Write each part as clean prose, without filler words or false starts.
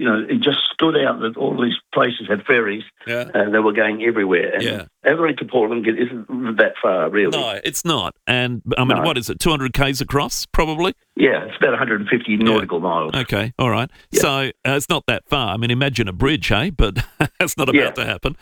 it just stood out that all these places had ferries and they were going everywhere. And Adelaide to Port Lincoln isn't that far, really. No, it's not. And, what is it, 200 k's across, probably? Yeah, it's about 150 nautical miles. Okay, all right. Yeah. So it's not that far. I mean, imagine a bridge, hey? But that's not about to happen.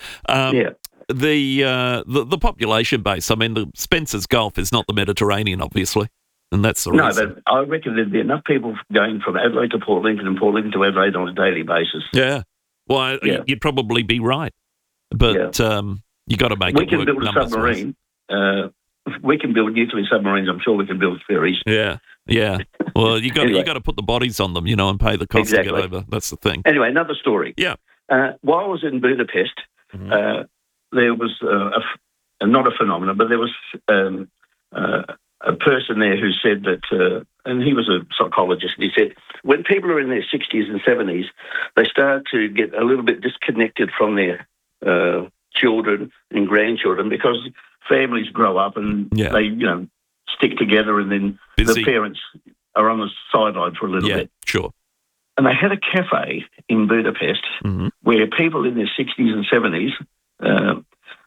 The population base, I mean, the Spencer's Gulf is not the Mediterranean, obviously. And that's the reason. No, but I reckon there'd be enough people going from Adelaide to Port Lincoln and Port Lincoln to Adelaide on a daily basis. Yeah. Well, you'd probably be right. But you got to make we it can work. Build a submarine. We can build nuclear submarines. I'm sure we can build ferries. Yeah. Well, you got to put the bodies on them, and pay the cost to get over. That's the thing. Anyway, another story. Yeah. While I was in Budapest, there was not a phenomenon, but there was a person there who said that, and he was a psychologist, and he said, when people are in their 60s and 70s, they start to get a little bit disconnected from their children and grandchildren because families grow up and they, stick together, and then the parents are on the sideline for a little bit. Sure. And they had a cafe in Budapest where people in their 60s and 70s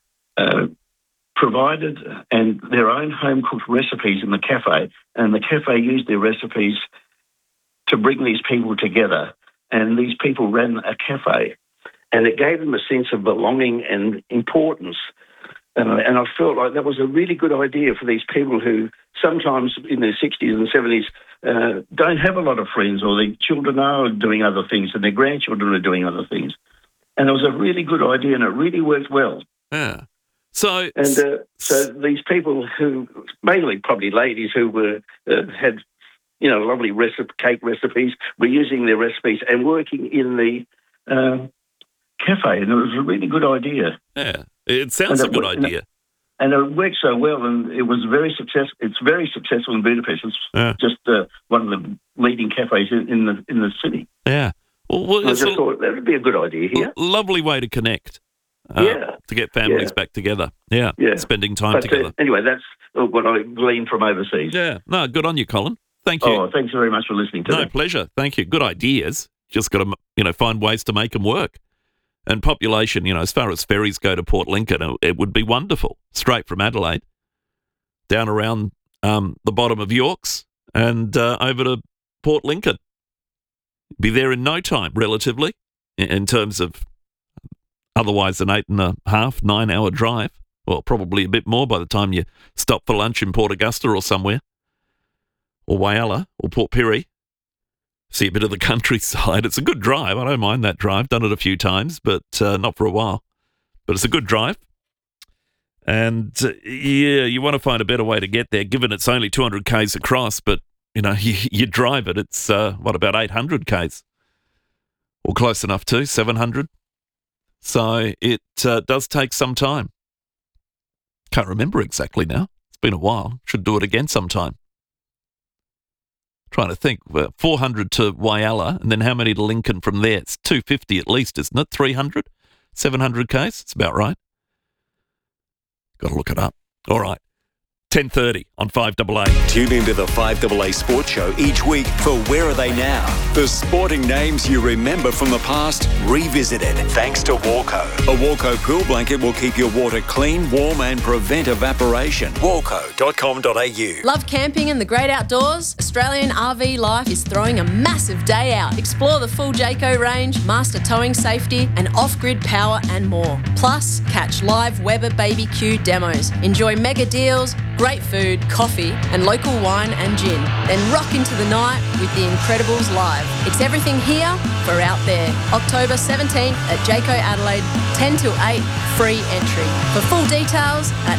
provided and their own home-cooked recipes in the cafe, and the cafe used their recipes to bring these people together, and these people ran a cafe, and it gave them a sense of belonging and importance. And I felt like that was a really good idea for these people who sometimes in their 60s and 70s don't have a lot of friends, or their children are doing other things and their grandchildren are doing other things. And it was a really good idea, and it really worked well. Yeah. So these people who, mainly probably ladies who were had, lovely cake recipes, were using their recipes and working in the cafe, and it was a really good idea. Yeah, it sounds a good idea. And it worked so well, and it was very successful. It's very successful in Budapest. It's just one of the leading cafes in the city. Yeah. Well, I just thought that would be a good idea here. Lovely way to connect. To get families back together. Yeah. Spending time together. Anyway, that's what I gleaned from overseas. Yeah. No, good on you, Colin. Thank you. Oh, thanks very much for listening to me. No, pleasure. Thank you. Good ideas. Just got to, find ways to make them work. And population, as far as ferries go to Port Lincoln, it would be wonderful. Straight from Adelaide, down around the bottom of Yorks and over to Port Lincoln. Be there in no time, relatively, in terms of otherwise an 8.5, 9 hour drive. Well, probably a bit more by the time you stop for lunch in Port Augusta or somewhere, or Whyalla or Port Pirie. See a bit of the countryside. It's a good drive. I don't mind that drive. Done it a few times, but not for a while. But it's a good drive. And, you want to find a better way to get there, given it's only 200 k's across, but, you drive it. It's, about 800 k's? Or close enough to, 700? So it does take some time. Can't remember exactly now. It's been a while. Should do it again sometime. Trying to think. 400 to Whyalla, and then how many to Lincoln from there? It's 250 at least, isn't it? 300? 700 k's? It's about right. Got to look it up. All right. 10:30 on 5AA. Tune into the 5AA Sports Show each week for Where Are They Now? The sporting names you remember from the past, revisited thanks to Walco. A Walco pool blanket will keep your water clean, warm and prevent evaporation. Walco.com.au. Love camping and the great outdoors? Australian RV Life is throwing a massive day out. Explore the full Jayco range, master towing safety and off-grid power and more. Plus, catch live Weber BBQ demos. Enjoy mega deals, great food, coffee and local wine and gin. Then rock into the night with The Incredibles Live. It's everything here for out there. October 17th at Jayco Adelaide, 10 till 8, free entry. For full details at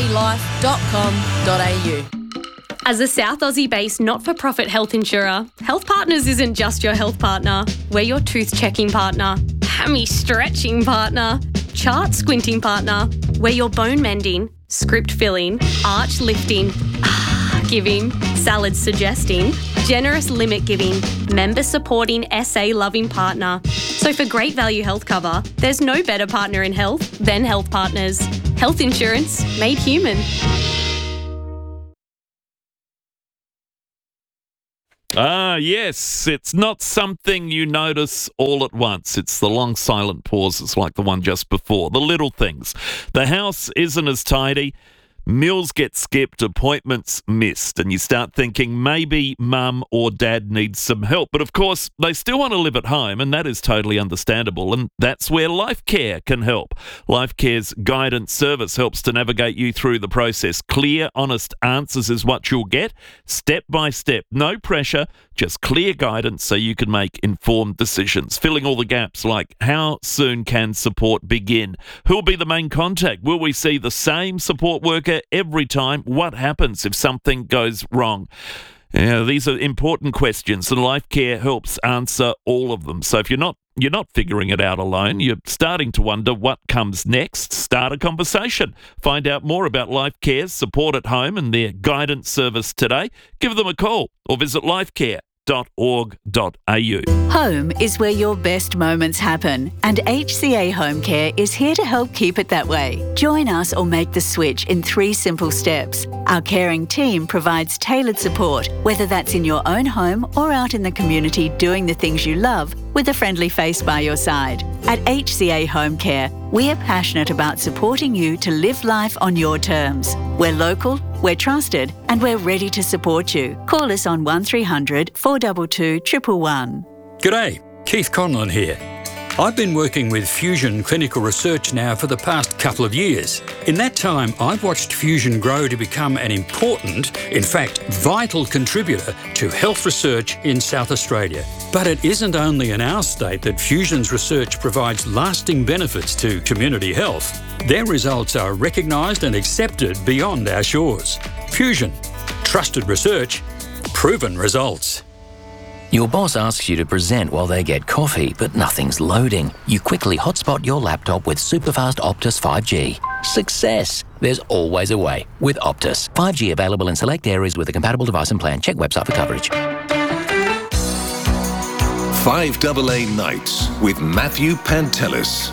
rvlife.com.au. As a South Aussie-based not-for-profit health insurer, Health Partners isn't just your health partner. We're your tooth-checking partner, hammy-stretching partner, chart-squinting partner. We're your bone-mending, script-filling, arch-lifting, giving, salad-suggesting, generous limit-giving, member-supporting, SA-loving partner. So for great value health cover, there's no better partner in health than Health Partners. Health insurance made human. Yes, it's not something you notice all at once. It's the long silent pauses like the one just before, the little things. The house isn't as tidy, meals get skipped, appointments missed, and you start thinking maybe mum or dad needs some help. But of course, they still want to live at home, and that is totally understandable, and that's where Life Care can help. Life Care's guidance service helps to navigate you through the process. Clear, honest answers is what you'll get, step by step. No pressure, just clear guidance so you can make informed decisions. Filling all the gaps like how soon can support begin? Who'll be the main contact? Will we see the same support worker every time? What happens if something goes wrong? These are important questions, and Life Care helps answer all of them. So if you're not figuring it out alone, you're starting to wonder what comes next, start a conversation. Find out more about Life Care's support at home and their guidance service today. Give them a call or visit lifecare.org.au. Home is where your best moments happen, and HCA Home Care is here to help keep it that way. Join us or make the switch in 3 simple steps. Our caring team provides tailored support, whether that's in your own home or out in the community doing the things you love with a friendly face by your side. At HCA Home Care, we are passionate about supporting you to live life on your terms. We're local, we're trusted, and we're ready to support you. Call us on 1300 422 111. G'day, Keith Conlon here. I've been working with Fusion Clinical Research now for the past couple of years. In that time, I've watched Fusion grow to become an important, in fact, vital contributor to health research in South Australia. But it isn't only in our state that Fusion's research provides lasting benefits to community health. Their results are recognised and accepted beyond our shores. Fusion. Trusted research. Proven results. Your boss asks you to present while they get coffee, but nothing's loading. You quickly hotspot your laptop with superfast Optus 5G. Success! There's always a way with Optus. 5G available in select areas with a compatible device and plan. Check website for coverage. 5AA Nights with Matthew Pantelis.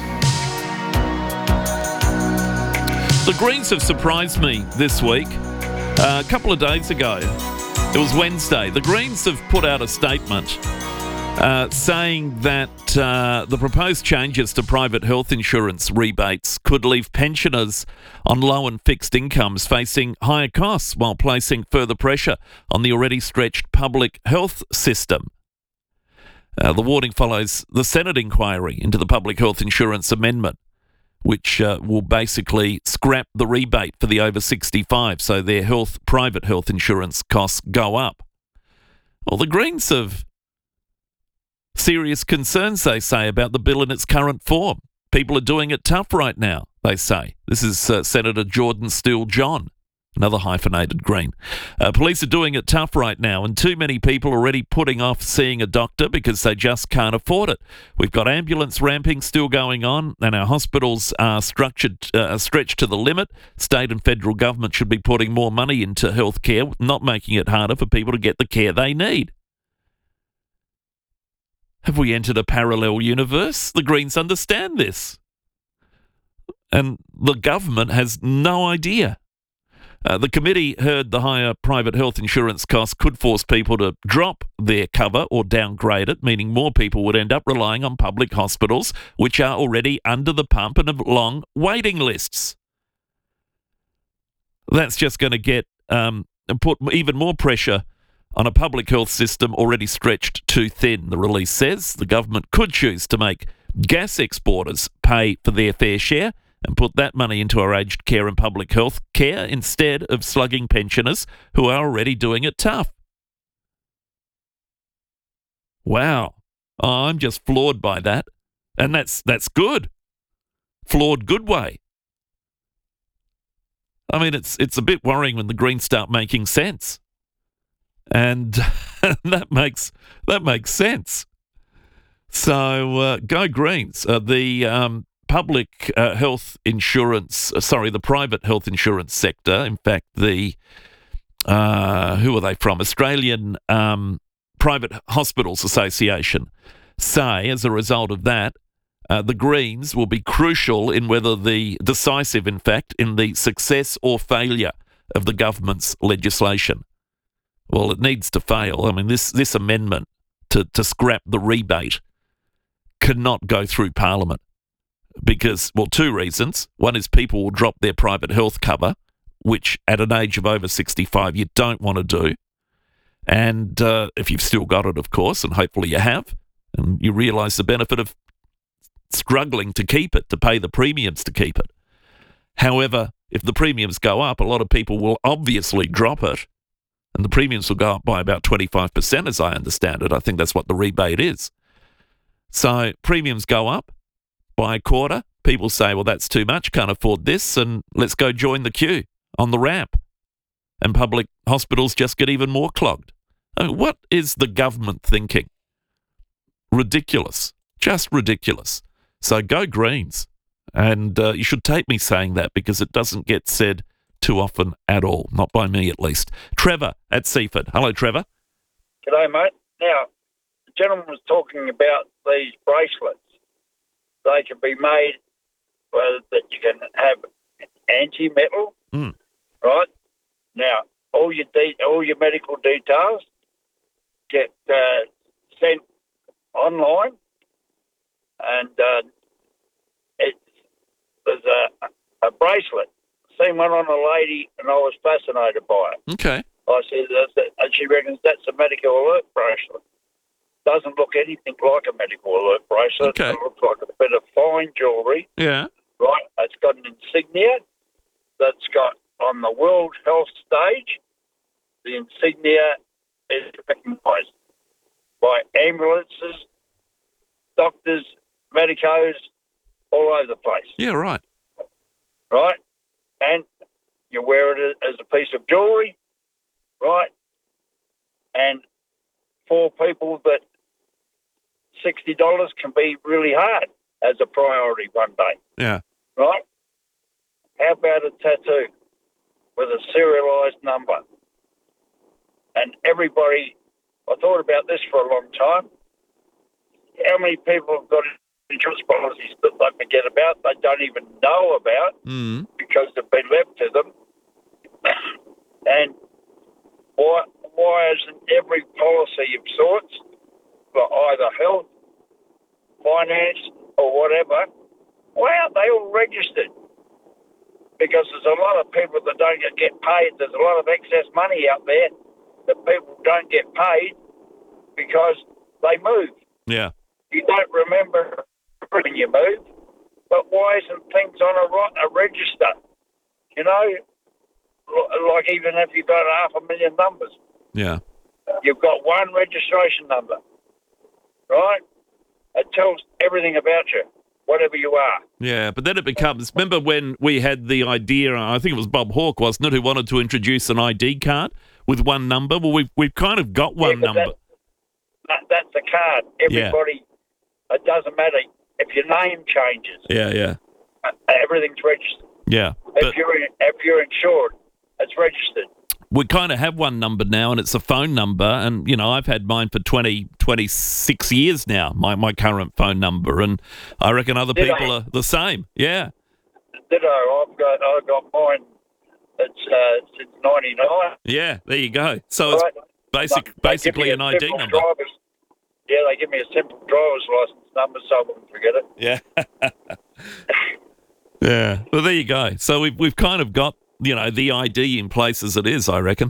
The Greens have surprised me this week. A couple of days ago, it was Wednesday, the Greens have put out a statement saying that the proposed changes to private health insurance rebates could leave pensioners on low and fixed incomes facing higher costs while placing further pressure on the already stretched public health system. The warning follows the Senate inquiry into the public health insurance amendment, which will basically scrap the rebate for the over 65, so their private health insurance costs go up. Well, the Greens have serious concerns, they say, about the bill in its current form. People are doing it tough right now, they say. This is Senator Jordan Steele-John, another hyphenated Green. Police are doing it tough right now, and too many people are already putting off seeing a doctor because they just can't afford it. We've got ambulance ramping still going on, and our hospitals are stretched to the limit. State and federal government should be putting more money into healthcare, not making it harder for people to get the care they need. Have we entered a parallel universe? The Greens understand this, and the government has no idea. The committee heard the higher private health insurance costs could force people to drop their cover or downgrade it, meaning more people would end up relying on public hospitals, which are already under the pump and have long waiting lists. That's just going to get put even more pressure on a public health system already stretched too thin, the release says. The government could choose to make gas exporters pay for their fair share and put that money into our aged care and public health care instead of slugging pensioners who are already doing it tough. Wow. I'm just floored by that. And that's good. Flawed good way. I mean, it's a bit worrying when the Greens start making sense. And that makes sense. So go Greens. The public health insurance, the private health insurance sector, in fact, the, who are they from? Australian Private Hospitals Association say, as a result of that, the Greens will be crucial in decisive, in fact, in the success or failure of the government's legislation. Well, it needs to fail. I mean, this amendment to scrap the rebate cannot go through Parliament because, well, two reasons. One is people will drop their private health cover, which at an age of over 65 you don't want to do. And if you've still got it, of course, and hopefully you have, and you realise the benefit of struggling to keep it, to pay the premiums to keep it. However, if the premiums go up, a lot of people will obviously drop it, and the premiums will go up by about 25%, as I understand it. I think that's what the rebate is. So premiums go up by a quarter. People say, well, that's too much, can't afford this, and let's go join the queue on the ramp. And public hospitals just get even more clogged. I mean, what is the government thinking? Ridiculous. Just ridiculous. So go Greens. And you should take me saying that because it doesn't get said too often at all. Not by me, at least. Trevor at Seaford. Hello, Trevor. G'day, mate. Now, the gentleman was talking about these bracelets. They can be made that you can have anti-metal, right? Now, all your medical details get sent online, and there's a bracelet. Seen one on a lady, and I was fascinated by it. Okay. I said, and she reckons that's a medical alert bracelet. Doesn't look anything like a medical alert bracelet. Okay. It looks like a bit of fine jewellery. Yeah. Right. It's got an insignia that's got on the World Health stage. The insignia is recognised by ambulances, doctors, medicos, all over the place. Yeah, right. Right? And you wear it as a piece of jewellery, right? And for people that $60 can be really hard as a priority one day. Yeah. Right? How about a tattoo with a serialised number? And everybody, I thought about this for a long time. How many people have got insurance policies that they forget about, they don't even know about because they've been left to them? And why isn't every policy of sorts for either health, finance, or whatever, why aren't they all registered? Because there's a lot of people that don't get paid. There's a lot of excess money out there that people don't get paid because they move. Yeah. You don't remember when you move, but why isn't things on a register? You know, like even if you've got 500,000 numbers. Yeah. You've got one registration number, right? It tells everything about you, whatever you are. Yeah, but then it becomes... Remember when we had the idea, I think it was Bob Hawke, wasn't it, who wanted to introduce an ID card with one number? Well, we've kind of got one number. That's a card. Everybody, it doesn't matter if your name changes. Yeah. Everything's registered. Yeah. If you're insured, it's registered. We kind of have one number now, and it's a phone number. And, you know, I've had mine for 26 years now, my current phone number. And I reckon other people are the same. Yeah. Ditto. I've got mine. It's since 99. Yeah, there you go. So it's basically an ID number. Yeah, they give me a simple driver's license number so I wouldn't forget it. Yeah. Yeah. Well, there you go. So we've kind of got, you know, the ID in place as it is, I reckon.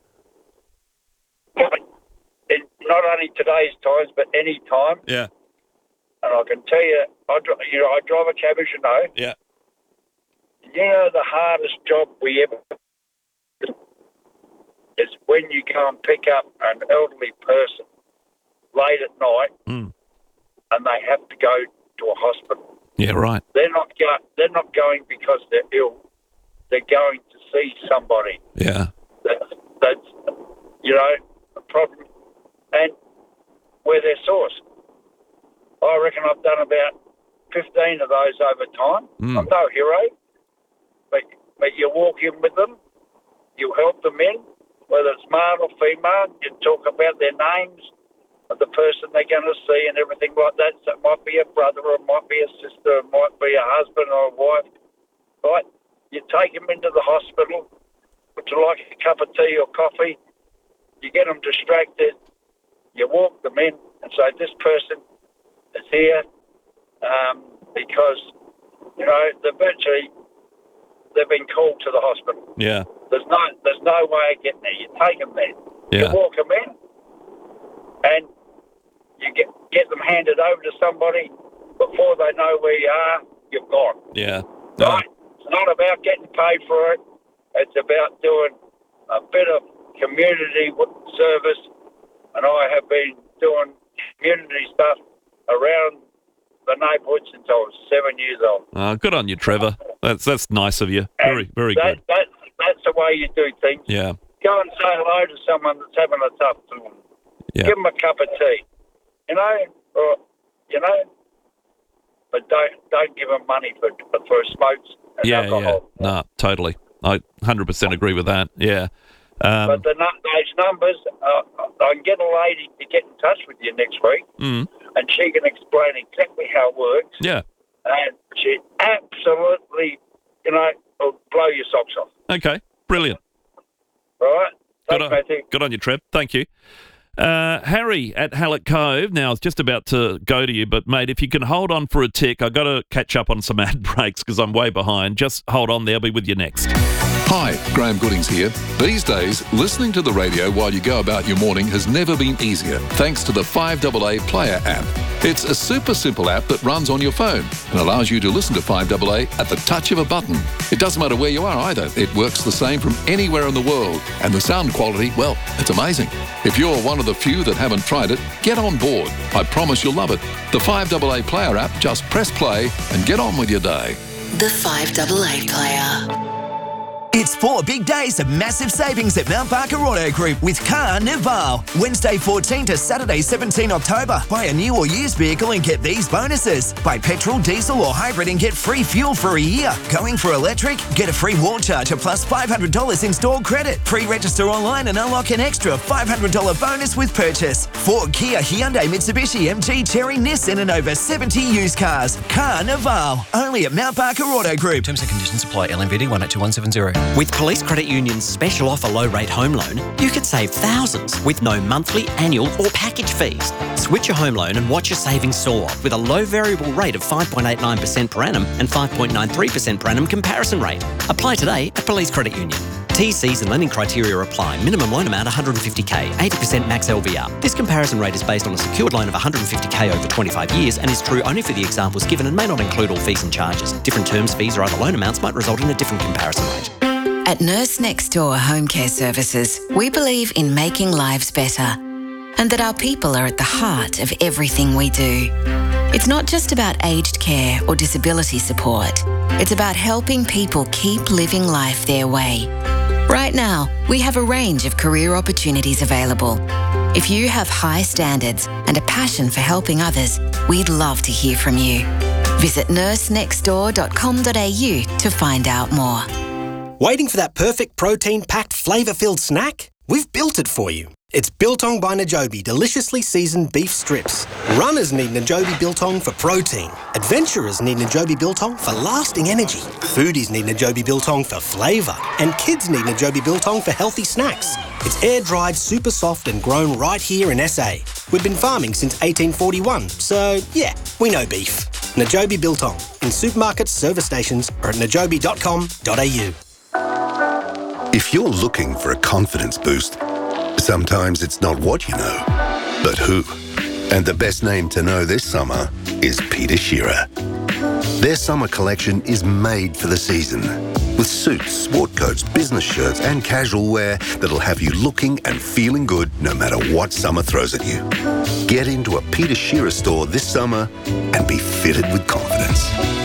Not only today's times, but any time. Yeah. And I can tell you, I drive a cab, as you know. Yeah. You know, the hardest job we ever do is when you go and pick up an elderly person late at night and they have to go to a hospital. Yeah, right. They're not going because they're ill. They're going to see somebody. Yeah. That's you know, a problem. And where they're sourced. I reckon I've done about 15 of those over time. I'm no hero, but you walk in with them, you help them in, whether it's male or female, you talk about their names of the person they're going to see and everything like that. So it might be a brother or it might be a sister, it might be a husband or a wife, right? You take them into the hospital, would you like a cup of tea or coffee? you get them distracted, you walk them in and say, this person is here because, you know, they've been called to the hospital. Yeah. There's no way of getting there. You take them there. Yeah. You walk them in and you get them handed over to somebody. Before they know where you are, you've gone. Yeah. Right? It's not about getting paid for it. It's about doing a bit of community service. And I have been doing community stuff around the neighbourhood since I was 7 years old. Good on you, Trevor. That's nice of you. Very, very good. That's the way you do things. Yeah. Go and say hello to someone that's having a tough time. Yeah. Give them a cup of tea, but don't give them money for smokes and alcohol. Yeah. No, totally. I 100% agree with that. Yeah. But those numbers, I can get a lady to get in touch with you next week, and she can explain exactly how it works. Yeah. And she absolutely, will blow your socks off. Okay. Brilliant. All right. Thanks, Matthew. Good on you, Trev. Thank you. Harry at Hallett Cove. Now, I was just about to go to you, but, mate, if you can hold on for a tick, I've got to catch up on some ad breaks because I'm way behind. Just hold on there. I'll be with you next. Hi, Graham Goodings here. These days, listening to the radio while you go about your morning has never been easier, thanks to the 5AA Player app. It's a super simple app that runs on your phone and allows you to listen to 5AA at the touch of a button. It doesn't matter where you are either. It works the same from anywhere in the world. And the sound quality, well, it's amazing. If you're one of the few that haven't tried it, get on board. I promise you'll love it. The 5AA Player app, just press play and get on with your day. The 5AA Player. It's 4 big days of massive savings at Mount Barker Auto Group with Carnival. Wednesday 14 to Saturday 17 October. Buy a new or used vehicle and get these bonuses. Buy petrol, diesel or hybrid and get free fuel for a year. Going for electric? Get a free wall charger plus $500 installed credit. Pre-register online and unlock an extra $500 bonus with purchase. Ford, Kia, Hyundai, Mitsubishi, MG, Chery, Nissan and over 70 used cars. Carnival. Only at Mount Barker Auto Group. Terms and conditions apply. LMVD 182170. With Police Credit Union's special offer low-rate home loan, you could save thousands with no monthly, annual or package fees. Switch your home loan and watch your savings soar with a low variable rate of 5.89% per annum and 5.93% per annum comparison rate. Apply today at Police Credit Union. TCs and lending criteria apply. Minimum loan amount $150K, 80% max LVR. This comparison rate is based on a secured loan of $150K over 25 years and is true only for the examples given and may not include all fees and charges. Different terms, fees or other loan amounts might result in a different comparison rate. At Nurse Next Door Home Care Services, we believe in making lives better and that our people are at the heart of everything we do. It's not just about aged care or disability support. It's about helping people keep living life their way. Right now, we have a range of career opportunities available. If you have high standards and a passion for helping others, we'd love to hear from you. Visit nursenextdoor.com.au to find out more. Waiting for that perfect protein-packed, flavour-filled snack? We've built it for you. It's Biltong by Najobi deliciously seasoned beef strips. Runners need Najobi Biltong for protein. Adventurers need Najobi Biltong for lasting energy. Foodies need Najobi Biltong for flavour. And kids need Najobi Biltong for healthy snacks. It's air-dried, super soft and grown right here in SA. We've been farming since 1841, so yeah, we know beef. Najobi Biltong in supermarkets, service stations or at najobi.com.au. If you're looking for a confidence boost, sometimes it's not what you know, but who. And the best name to know this summer is Peter Shearer. Their summer collection is made for the season, with suits, sport coats, business shirts and casual wear that'll have you looking and feeling good no matter what summer throws at you. Get into a Peter Shearer store this summer and be fitted with confidence.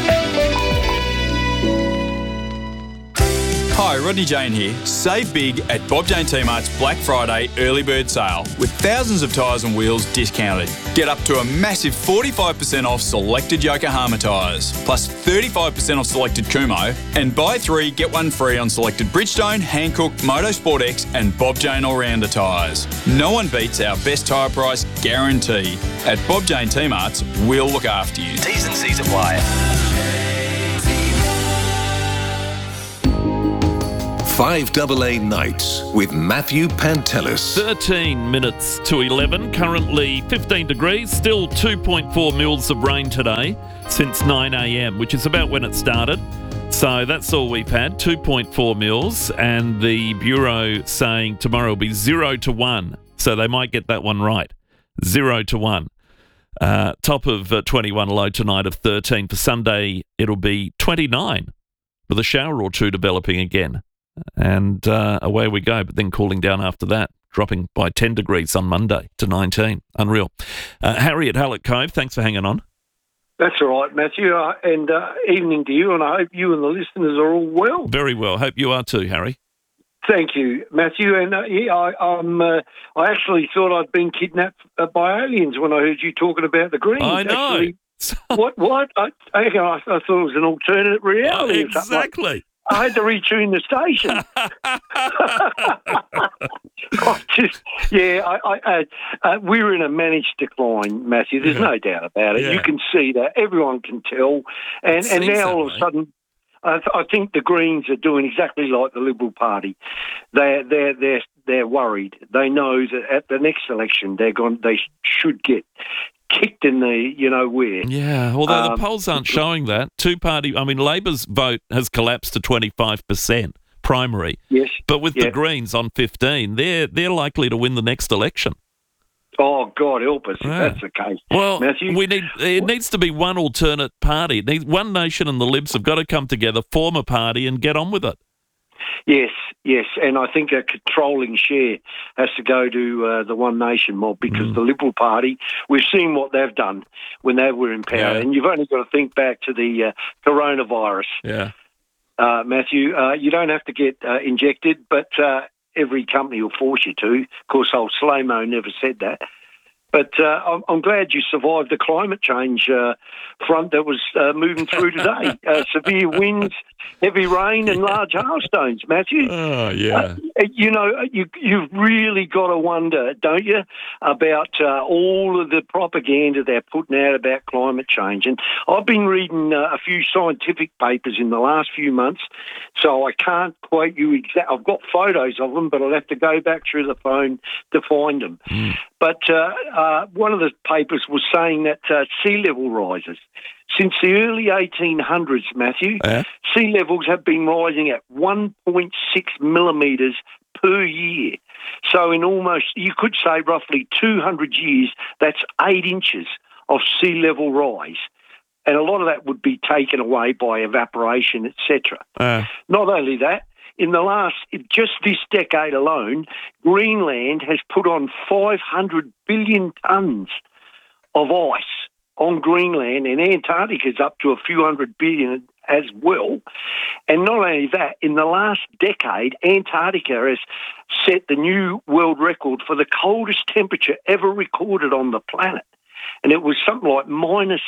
Hi, Rodney Jane here. Save big at Bob Jane T-Mart's Black Friday early bird sale with thousands of tyres and wheels discounted. Get up to a massive 45% off selected Yokohama tyres, plus 35% off selected Kumho, and buy 3, get 1 free on selected Bridgestone, Hankook, Motorsport X and Bob Jane All-Rounder tyres. No one beats our best tyre price guarantee. At Bob Jane T-Mart's, we'll look after you. T's and C's apply. 5AA Nights with Matthew Pantelis. 13 minutes to 11, currently 15 degrees, still 2.4 mils of rain today since 9 a.m, which is about when it started. So that's all we've had, 2.4 mils, and the Bureau saying tomorrow will be 0 to 1. So they might get that one right. 0 to 1. Top of 21, low tonight of 13. For Sunday, it'll be 29 with a shower or two developing again. And away we go, but then cooling down after that, dropping by 10 degrees on Monday to 19. Unreal. Harry at Hallett Cove, thanks for hanging on. That's all right, Matthew, and evening to you, and I hope you and the listeners are all well. Very well. Hope you are too, Harry. Thank you, Matthew. And I actually thought I'd been kidnapped by aliens when I heard you talking about the Greens. I know. Actually, what? I thought it was an alternate reality. Exactly. I had to retune the station. We're in a managed decline, Matthew. There's no doubt about it. Yeah. You can see that. Everyone can tell. And now all of a sudden, I think the Greens are doing exactly like the Liberal Party. They're worried. They know that at the next election they should get kicked in the where. Yeah, although the polls aren't showing that. Labor's vote has collapsed to 25% primary. Yes. But with the Greens on 15, they're likely to win the next election. Oh, God help us if that's the case. Well, Matthew, it needs to be one alternate party. One Nation and the Libs have got to come together, form a party and get on with it. Yes, and I think a controlling share has to go to the One Nation mob because the Liberal Party, we've seen what they've done when they were in power, and you've only got to think back to the coronavirus. Yeah, Matthew, you don't have to get injected, but every company will force you to. Of course, old Slow-Mo never said that. But I'm glad you survived the climate change front that was moving through today. Severe winds, heavy rain and large hailstones, Matthew. Oh, yeah. You've really got to wonder, don't you, about all of the propaganda they're putting out about climate change. And I've been reading a few scientific papers in the last few months, so I can't quote you exactly. I've got photos of them, but I'll have to go back through the phone to find them. But one of the papers was saying that sea level rises. Since the early 1800s, Matthew, sea levels have been rising at 1.6 millimetres per year. So in almost, you could say roughly 200 years, that's 8 inches of sea level rise. And a lot of that would be taken away by evaporation, etc. Not only that, in just this decade alone, Greenland has put on 500 billion tonnes of ice on Greenland, and Antarctica's up to a few hundred billion as well. And not only that, in the last decade, Antarctica has set the new world record for the coldest temperature ever recorded on the planet. And it was something like minus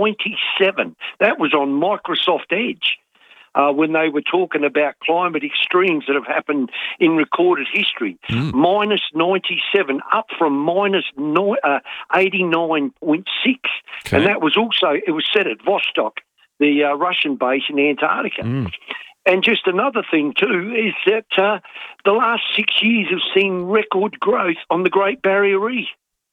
97. That was on Microsoft Edge. When they were talking about climate extremes that have happened in recorded history. Minus 97, up from minus 89.6. Okay. And that was also, it was set at Vostok, the Russian base in Antarctica. And just another thing, too, is that the last 6 years have seen record growth on the Great Barrier Reef.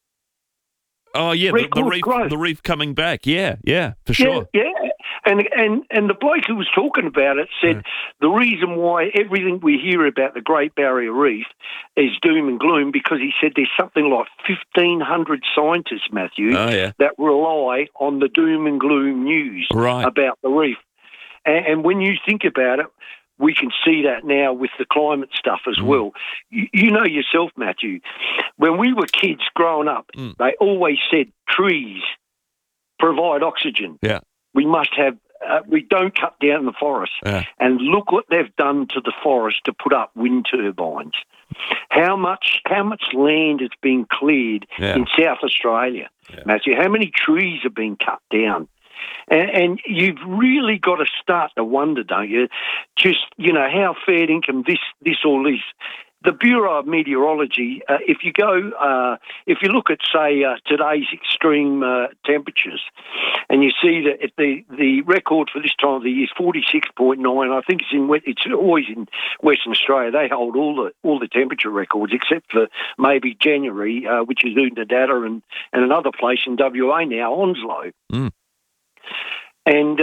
Oh, yeah, the reef coming back. Yeah, for sure. Yeah. And the bloke who was talking about it said the reason why everything we hear about the Great Barrier Reef is doom and gloom because he said there's something like 1,500 scientists, Matthew, that rely on the doom and gloom news about the reef. And when you think about it, we can see that now with the climate stuff as well. You know yourself, Matthew, when we were kids growing up, they always said trees provide oxygen. Yeah. We must have, we don't cut down the forest. And look what they've done to the forest to put up wind turbines. How much land has been cleared in South Australia, Matthew? How many trees have been cut down? And you've really got to start to wonder, don't you, just, how fair income this all is. the Bureau of Meteorology, if you look at, say, today's extreme temperatures, and you see that the record for this time of the year is 46.9. I think it's always in Western Australia. They hold all the temperature records except for maybe January, which is Oodnadatta and another place in WA now, Onslow. Mm. And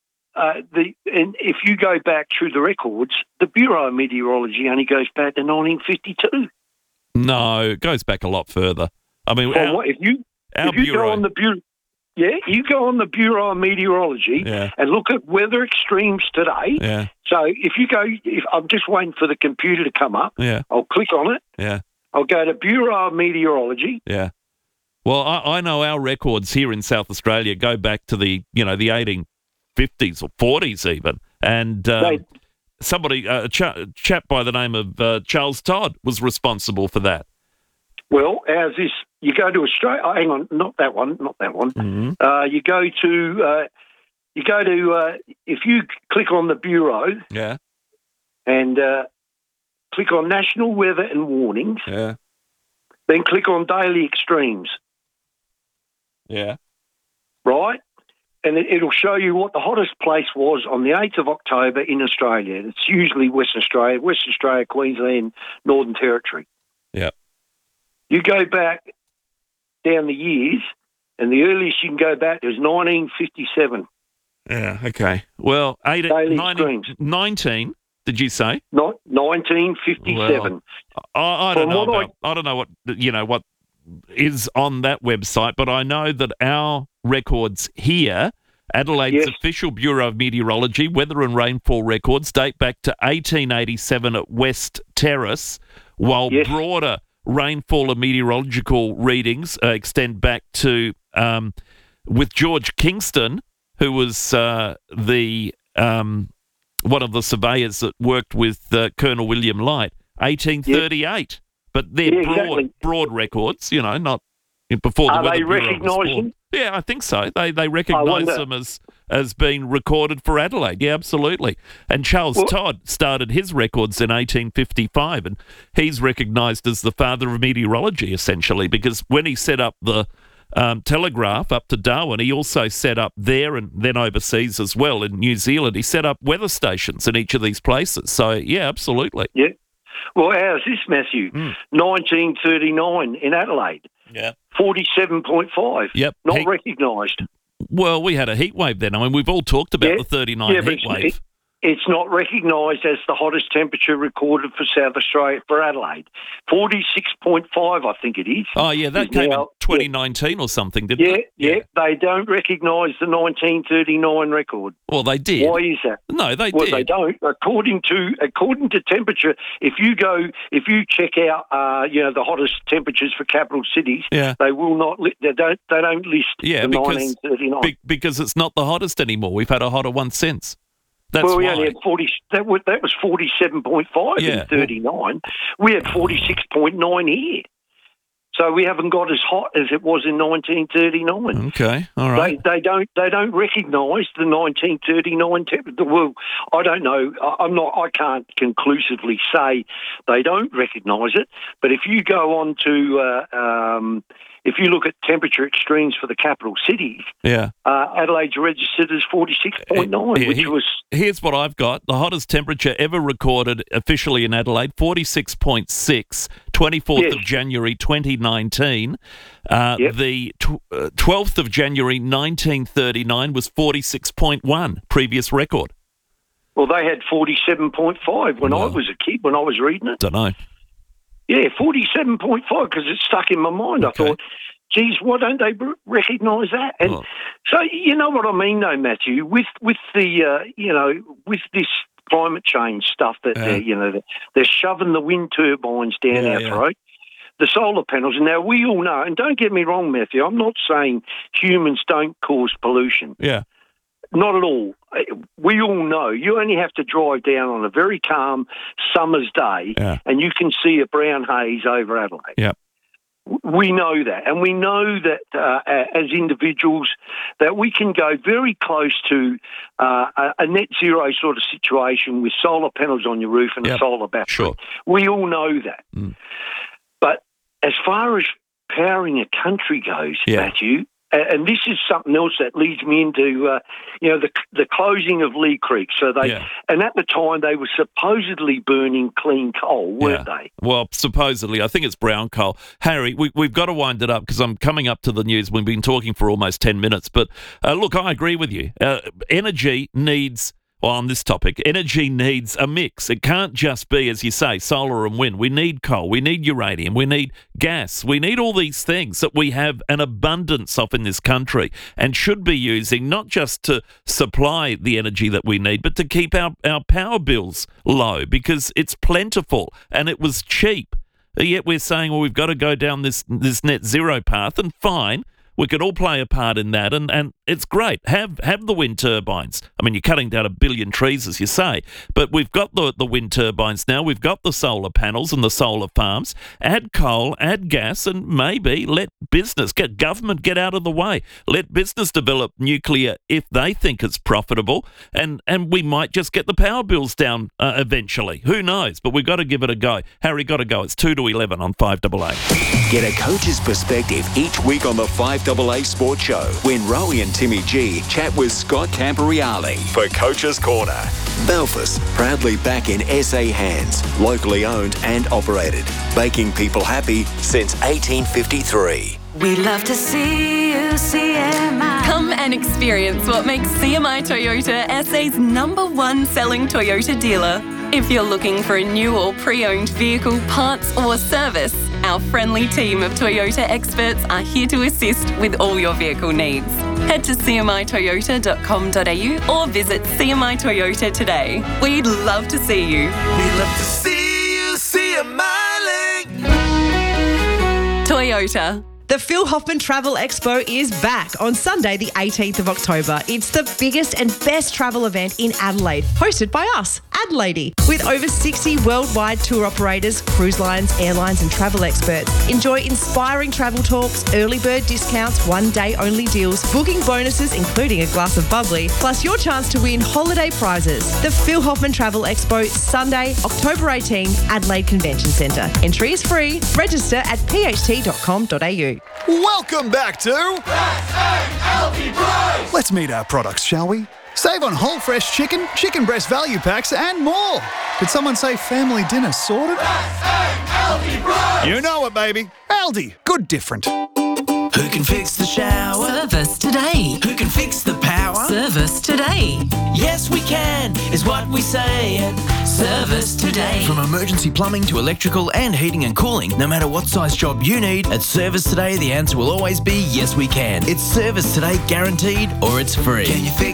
if you go back through the records, the Bureau of Meteorology only goes back to 1952. No, it goes back a lot further. I mean, if you go on the Bureau, you go on the Bureau of Meteorology and look at weather extremes today. Yeah. So I'm just waiting for the computer to come up. Yeah. I'll click on it. Yeah. I'll go to Bureau of Meteorology. Yeah. Well, I know our records here in South Australia go back to the 1850s or 40s even, and a chap by the name of Charles Todd was responsible for that. Well, as this, you go to Australia. Oh, hang on, not that one. Mm-hmm. You go to if you click on the Bureau, and click on National Weather and Warnings, then click on Daily Extremes. Yeah. Right? And it'll show you what the hottest place was on the 8th of October in Australia. It's usually Western Australia, Queensland, Northern Territory. Yeah. You go back down the years, and the earliest you can go back is 1957. Yeah, okay. Well, 19, did you say? Not 1957. Well, I don't know I don't know what is on that website, but I know that our records here, Adelaide's official Bureau of Meteorology weather and rainfall records date back to 1887 at West Terrace, while broader rainfall and meteorological readings extend back to with George Kingston, who was one of the surveyors that worked with Colonel William Light, 1838. But they're broad records, not before the Weather Bureau was formed. Are they recognised? Yeah, I think so. They recognise them as being recorded for Adelaide. Yeah, absolutely. And Charles Todd started his records in 1855, and he's recognised as the father of meteorology, essentially, because when he set up the telegraph up to Darwin, he also set up there and then overseas as well in New Zealand. He set up weather stations in each of these places. So, yeah, absolutely. Yeah. Well, how's this, Matthew? 1939 in Adelaide. Yeah. 47.5. Yep. Not recognised. Well, we had a heat wave then. I mean, we've all talked about the 39 heat wave. It's not recognised as the hottest temperature recorded for South Australia, for Adelaide. 46.5, I think it is. Oh, yeah, that came in 2019 or something, didn't it? Yeah, they don't recognise the 1939 record. Well, they did. Why is that? No, they did. They don't. According to temperature, if you check out, the hottest temperatures for capital cities, they will not. They don't list the 1939 because it's not the hottest anymore. We've had a hotter one since. That's we why. only had 40. That was 47.5 in 39. We had 46.9 here. So we haven't got as hot as it was in 1939. Okay, all right. They don't recognise the 1939 temperature. Well, I don't know. I can't conclusively say they don't recognise it. But if you go on to if you look at temperature extremes for the capital cities, Adelaide's registered as 46.9, which was... Here's what I've got. The hottest temperature ever recorded officially in Adelaide, 46.6, 24th of January 2019. The 12th of January 1939 was 46.1, previous record. Well, they had 47.5 when I was a kid, when I was reading it. Don't know. Yeah, 47.5, because it stuck in my mind. I thought, geez, why don't they recognise that? And so, you know what I mean, though, Matthew, with the, with this climate change stuff that, they're shoving the wind turbines down our throat, the solar panels. Now, we all know, and don't get me wrong, Matthew, I'm not saying humans don't cause pollution. Yeah. Not at all. We all know you only have to drive down on a very calm summer's day and you can see a brown haze over Adelaide. Yep. We know that, and we know that as individuals that we can go very close to a net zero sort of situation with solar panels on your roof and a solar battery. Sure. We all know that. But as far as powering a country goes, Matthew, and this is something else that leads me into, the closing of Lee Creek. So and at the time they were supposedly burning clean coal, weren't they? Well, supposedly. I think it's brown coal. Harry, we've got to wind it up because I'm coming up to the news. We've been talking for almost 10 minutes. But look, I agree with you. Energy needs... Well, on this topic, energy needs a mix. It can't just be, as you say, solar and wind. We need coal. We need uranium. We need gas. We need all these things that we have an abundance of in this country and should be using not just to supply the energy that we need, but to keep our power bills low because it's plentiful and it was cheap. Yet we're saying, well, we've got to go down this net zero path, and fine. We could all play a part in that, and it's great. Have the wind turbines. I mean, you're cutting down 1 billion trees, as you say, but we've got the wind turbines now. We've got the solar panels and the solar farms. Add coal, add gas, and maybe let government get out of the way. Let business develop nuclear if they think it's profitable, and we might just get the power bills down eventually. Who knows? But we've got to give it a go. Harry, got to go. It's 2 to 11 on 5AA. Get a coach's perspective each week on the 5AA Sports Show when Rowie and Timmy G chat with Scott Camporeale for Coach's Corner. Belfast, proudly back in SA hands, locally owned and operated, making people happy since 1853. We love to see you, CMI. Come and experience what makes CMI Toyota SA's #1 selling Toyota dealer. If you're looking for a new or pre-owned vehicle, parts or service, our friendly team of Toyota experts are here to assist with all your vehicle needs. Head to cmitoyota.com.au or visit CMI Toyota today. We'd love to see you. We love to see you, CMI. Toyota. The Phil Hoffman Travel Expo is back on Sunday, the 18th of October. It's the biggest and best travel event in Adelaide, hosted by us, Adelaide. With over 60 worldwide tour operators, cruise lines, airlines and travel experts. Enjoy inspiring travel talks, early bird discounts, one-day only deals, booking bonuses including a glass of bubbly, plus your chance to win holiday prizes. The Phil Hoffman Travel Expo, Sunday, October 18, Adelaide Convention Centre. Entry is free. Register at pht.com.au. Welcome back to SALP Price. Let's meet our products, shall we? Save on whole fresh chicken, chicken breast value packs and more. Did someone say family dinner sorted? SALP Price. You know it, baby. Aldi. Good different. Who can fix the shower? Service today. Who can fix the power? Service today. Yes, we can, is what we say. And service today. From emergency plumbing to electrical and heating and cooling, no matter what size job you need, at Service Today, the answer will always be yes, we can. It's Service Today guaranteed or it's free. Can you fix